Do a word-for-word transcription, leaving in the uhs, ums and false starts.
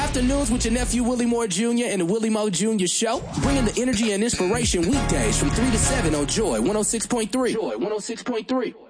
afternoons with your nephew Willie Moore Junior and the Willie Moore Junior Show, bringing the energy and inspiration weekdays from three to seven on Joy one oh six point three. Joy one oh six point three.